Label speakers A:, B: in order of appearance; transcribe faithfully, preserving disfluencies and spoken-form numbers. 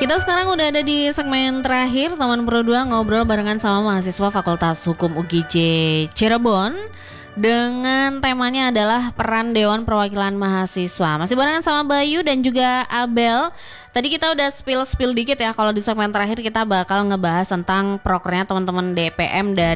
A: Kita sekarang udah ada di segmen terakhir Teman Pro dua ngobrol barengan sama mahasiswa Fakultas Hukum U G J Cirebon dengan temanya adalah peran Dewan Perwakilan Mahasiswa. Masih barengan sama Bayu dan juga Abel. Tadi kita udah spill-spill dikit ya, kalau di segmen terakhir kita bakal ngebahas tentang prokernya teman-teman D P M dari